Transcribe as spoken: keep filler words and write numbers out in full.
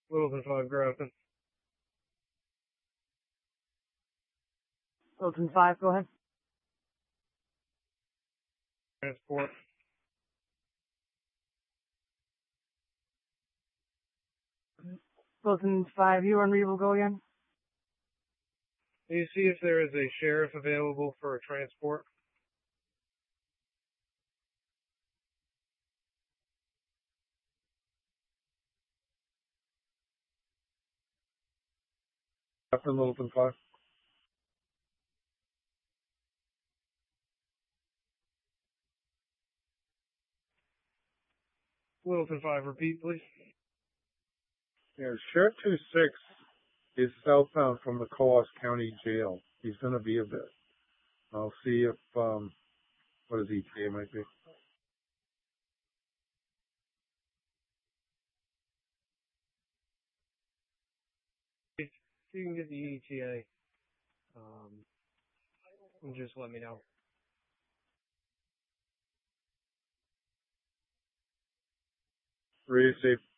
Littleton five, Grafton. Littleton five, go ahead. Transport. Littleton five, you on Reeve will go again. Can you see if there is a sheriff available for a transport? After Littleton five. Littleton five, repeat, please. Yeah, Sheriff two six is southbound from the Coos County Jail. He's going to be a bit. I'll see if, um, what his E T A might be. If you can get the E T A, um, and just let me know. Ready to say